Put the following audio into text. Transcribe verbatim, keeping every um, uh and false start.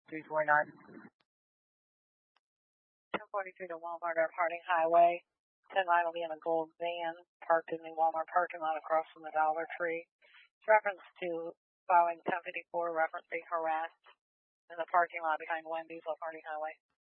three four nine. ten forty-three to Walmart at Harding Highway. ten nine will be in a gold van parked in the Walmart parking lot across from the Dollar Tree. It's reference to following ten fifty-four, reference being harassed in the parking lot behind Wendy's off Harding Highway.